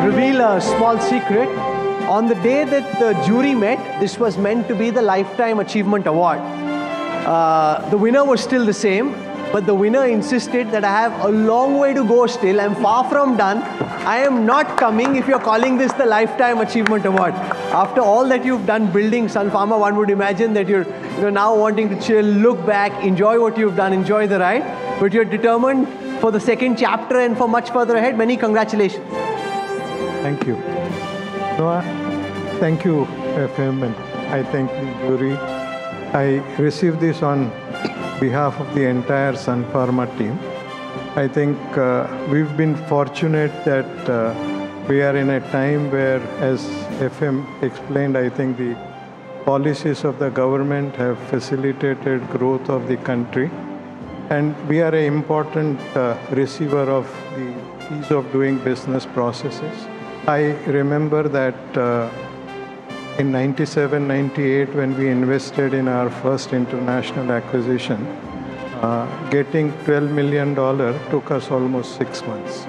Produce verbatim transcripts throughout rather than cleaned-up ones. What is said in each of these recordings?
reveal a small secret. On the day that the jury met, this was meant to be the Lifetime Achievement Award. Uh, the winner was still the same, but the winner insisted that I have a long way to go still. I'm far from done. I am not coming if you're calling this the Lifetime Achievement Award. After all that you've done building Sun Pharma, one would imagine that you're, you're now wanting to chill, look back, enjoy what you've done, enjoy the ride. But you're determined for the second chapter and for much further ahead. Many congratulations. Thank you. No, I, thank you, F M, and I thank the jury. I received this on behalf of the entire Sun Pharma team. I think uh, we've been fortunate that uh, we are in a time where, as F M explained, I think the policies of the government have facilitated growth of the country. And we are an important uh, receiver of the ease of doing business processes. I remember that uh, in ninety-seven, ninety-eight, when we invested in our first international acquisition, uh, getting twelve million dollars took us almost six months.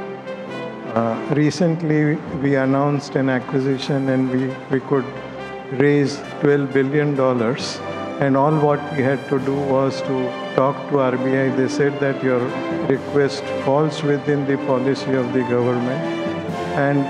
Uh, recently, we announced an acquisition and we, we could raise twelve billion dollars. And all what we had to do was to talk to R B I. They said that your request falls within the policy of the government and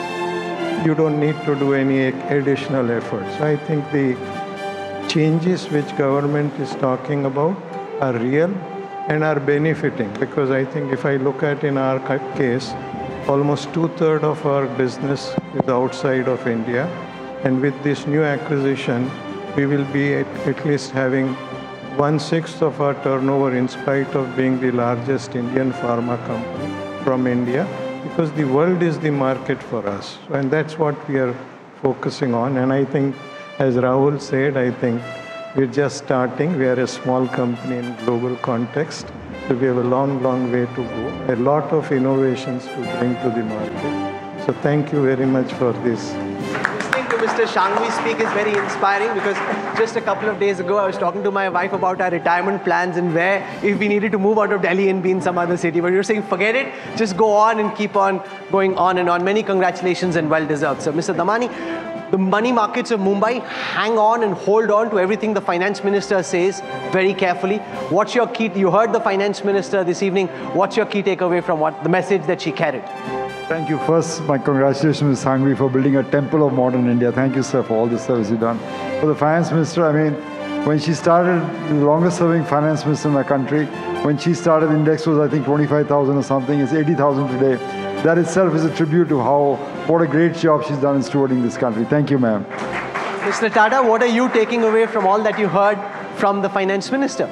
you don't need to do any additional effort. So I think the changes which government is talking about are real and are benefiting, because I think if I look at in our case, almost two-thirds of our business is outside of India. And with this new acquisition, we will be at, at least having one-sixth of our turnover in spite of being the largest Indian pharma company from India, because the world is the market for us. And that's what we are focusing on. And I think, as Rahul said, I think we're just starting. We are a small company in global context. So we have a long, long way to go. A lot of innovations to bring to the market. So thank you very much for this. Listening to Mister Shanghvi speak is very inspiring, because just a couple of days ago I was talking to my wife about our retirement plans and where if we needed to move out of Delhi and be in some other city. But you're saying forget it, just go on and keep on going on and on. Many congratulations and well deserved. So Mister Damani, the money markets of Mumbai, hang on and hold on to everything the finance minister says very carefully. What's your key? You heard the finance minister this evening. What's your key takeaway from what the message that she carried? Thank you. First, my congratulations, Mister Shanghvi, for building a temple of modern India. Thank you, sir, for all the service you've done. For the finance minister, I mean, when she started, the longest serving finance minister in our country, when she started, the index was, I think, twenty-five thousand or something. It's eighty thousand today. That itself is a tribute to how, what a great job she's done in stewarding this country. Thank you, ma'am. Mister Tata, what are you taking away from all that you heard from the finance minister?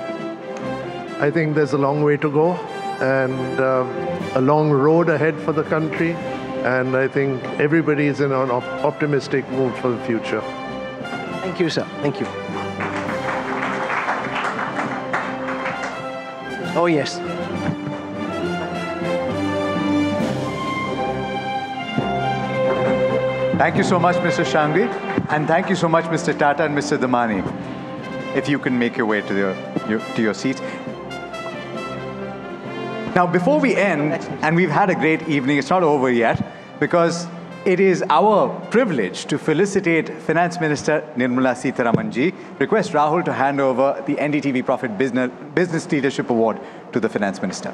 I think there's a long way to go and uh, a long road ahead for the country. And I think everybody is in an op optimistic mood for the future. Thank you, sir. Thank you. Oh, yes. Thank you so much, Mister Shanghvi. And thank you so much, Mister Tata and Mister Damani. If you can make your way to your, your, to your seats. Now, before we end, and we've had a great evening, it's not over yet, because it is our privilege to felicitate Finance Minister Nirmala Sitharaman ji. Request Rahul to hand over the N D T V Profit Business, Business Leadership Award to the Finance Minister.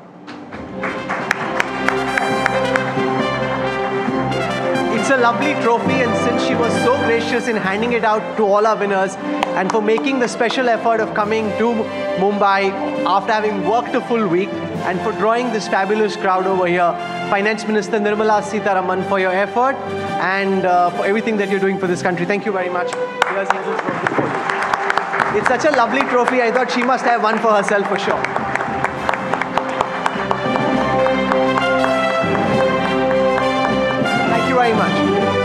It's a lovely trophy, and since she was so gracious in handing it out to all our winners and for making the special effort of coming to Mumbai after having worked a full week and for drawing this fabulous crowd over here, Finance Minister Nirmala Sitharaman, for your effort and uh, for everything that you're doing for this country. Thank you very much. Here's Hazel's trophy for you. It's such a lovely trophy, I thought she must have one for herself for sure. Thank you very much.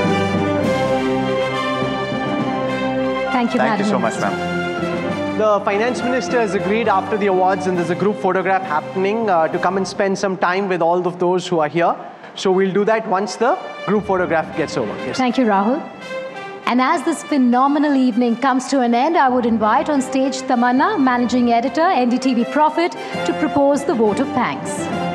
Thank you, Thank Madam you so much, Minister. ma'am. The finance minister has agreed after the awards, and there's a group photograph happening, uh, to come and spend some time with all of those who are here. So we'll do that once the group photograph gets over. Yes. Thank you, Rahul. And as this phenomenal evening comes to an end, I would invite on stage Tamanna, Managing Editor, N D T V Profit, to propose the vote of thanks.